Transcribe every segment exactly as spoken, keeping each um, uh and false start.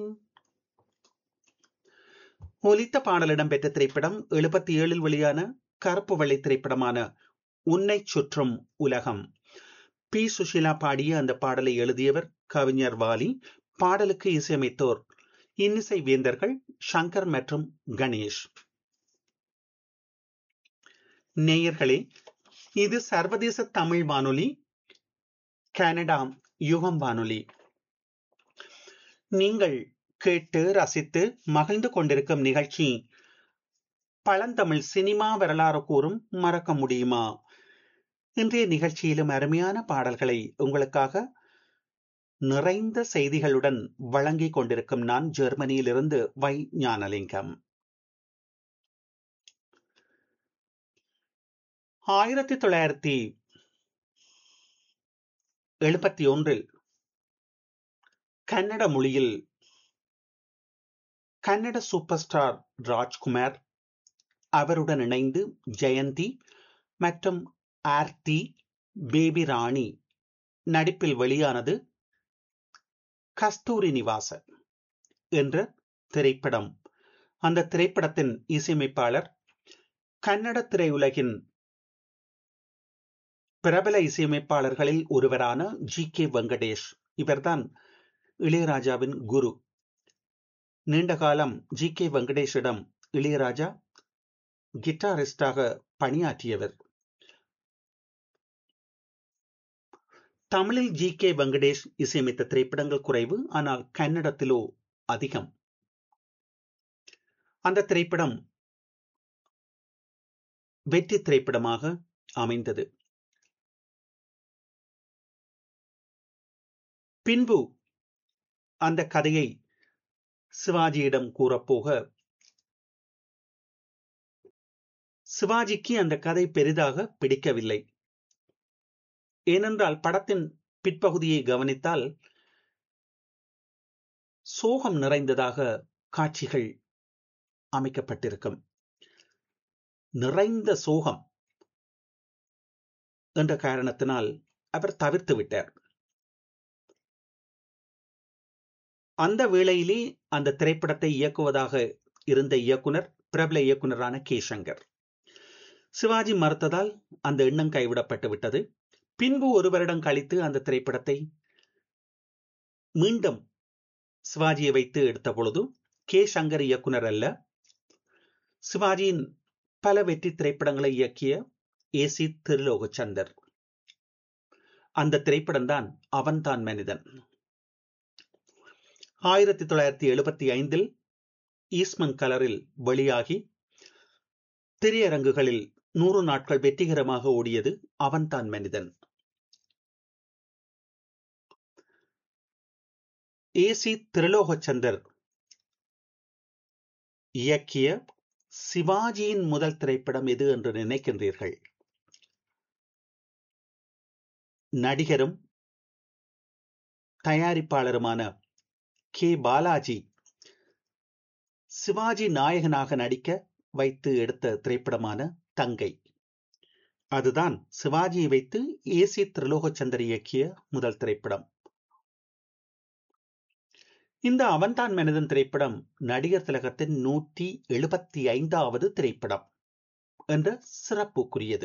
ஒலித்த பாடல் இடம்பெற்ற திரைப்படம் எழுபத்தி ஏழில் வெளியான கருப்பு வெள்ளை திரைப்படமான உன்னைச் சுற்றும் உலகம். பி சுஷீலா பாடிய அந்த பாடலை எழுதியவர் கவிஞர் வாலி. பாடலுக்கு இசையமைத்தோர் இன்னிசை வேந்தர்கள் சங்கர் மற்றும் கணேஷ். நேயர்களே, இது சர்வதேச தமிழ் வானொலி, கனடா யுகம் வானொலி. நீங்கள் கேட்டு ரசித்து மகிழ்ந்து கொண்டிருக்கும் நிகழ்ச்சி பழந்தமிழ் சினிமா வரலாறு கூறும் மறக்க முடியுமா. இன்றைய நிகழ்ச்சியிலும் அருமையான பாடல்களை உங்களுக்காக நிறைந்த செய்திகளுடன் வழங்கிக் கொண்டிருக்கும் நான் ஜெர்மனியிலிருந்து வை ஞானலிங்கம். ஆயிரத்தி தொள்ளாயிரத்தி எழுபத்தி ஒன்றில் கன்னட மொழியில் கன்னட சூப்பர் ஸ்டார் ராஜ்குமார், அவருடன் இணைந்து ஜெயந்தி மற்றும் ஆர்த்தி, பேபி ராணி நடிப்பில் வெளியானது கஸ்தூரி நிவாச என்ற திரைப்படம். அந்த திரைப்படத்தின் இசையமைப்பாளர் கன்னட திரையுலகின் பிரபல இசையமைப்பாளர்களில் ஒருவரான ஜி கே வெங்கடேஷ். இவர்தான் இளையராஜாவின் குரு. நீண்ட காலம் ஜி கே வெங்கடேஷிடம் இளையராஜா கிட்டாரிஸ்டாக பணியாற்றியவர். தமிழில் ஜி கே வெங்கடேஷ் இசையமைத்த திரைப்படங்கள் குறைவு, ஆனால் கன்னடத்திலோ அதிகம். அந்த திரைப்படம் வெற்றி திரைப்படமாக அமைந்தது. பின்பு அந்த கதையை சிவாஜியிடம் கூறப்போக, சிவாஜிக்கு அந்த கதை பெரிதாக பிடிக்கவில்லை. ஏனென்றால் படத்தின் பிற்பகுதியை கவனித்தால் சோகம் நிறைந்ததாக காட்சிகள் அமைக்கப்பட்டிருக்கும். நிறைந்த சோகம் என்ற காரணத்தினால் அவர் தவிர்த்து விட்டார். அந்த வேளையிலே அந்த திரைப்படத்தை இயக்குவதாக இருந்த இயக்குனர் பிரபல இயக்குனரான கே சங்கர். சிவாஜி மறுத்ததால் அந்த எண்ணம் கைவிடப்பட்டு விட்டது. பின்பு ஒரு வருடம் கழித்து அந்த திரைப்படத்தை மீண்டும் சிவாஜியை வைத்து எடுத்த பொழுது கே சங்கர் இயக்குனர் அல்ல, சிவாஜியின் பல வெற்றி திரைப்படங்களை இயக்கிய ஏ சி திருலோகச்சந்தர். அந்த திரைப்படம் தான் அவன்தான் மனிதன். ஆயிரத்தி தொள்ளாயிரத்தி எழுபத்தி ஐந்தில் ஈஸ்மன் கலரில் வெளியாகி திரையரங்குகளில் நூறு நாட்கள் வெற்றிகரமாக ஓடியது அவன்தான் மனிதன். ஏ சி திருலோகச்சந்தர் இயக்கிய சிவாஜியின் முதல் திரைப்படம் எது என்று நினைக்கின்றீர்கள்? நடிகரும் தயாரிப்பாளருமான கே பாலாஜி சிவாஜி நாயகனாக நடிக்க வைத்து எடுத்த திரைப்படமான தங்கை. அதுதான் சிவாஜியை வைத்து ஏ சி திருலோகச்சந்தர் இயக்கிய முதல் திரைப்படம். இந்த அவன்தான் மனிதன் திரைப்படம் நடிகர் திலகத்தின் நூற்றி எழுபத்தி ஐந்தாவது திரைப்படம் என்ற சிறப்புக்குரியது.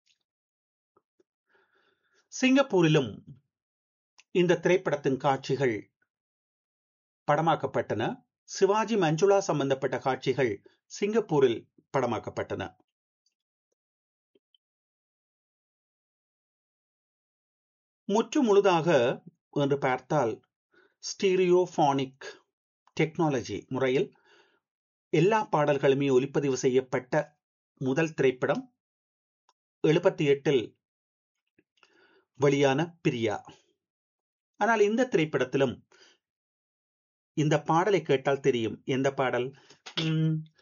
சிங்கப்பூரிலும் இந்த திரைப்படத்தின் காட்சிகள் படமாக்கப்பட்டன. சிவாஜி மஞ்சுளா சம்பந்தப்பட்ட காட்சிகள் சிங்கப்பூரில் படமாக்கப்பட்டன. முற்று முழுதாக என்று பார்த்தால் ஸ்டீரியோபானிக் டெக்னாலஜி முறையில் எல்லா பாடல்களுமே ஒலிப்பதிவு செய்யப்பட்ட முதல் திரைப்படம் எழுபத்தி எட்டில் வெளியான பிரியா. ஆனால் இந்த திரைப்படத்திலும் இந்த பாடலை கேட்டால் தெரியும். எந்த பாடல்?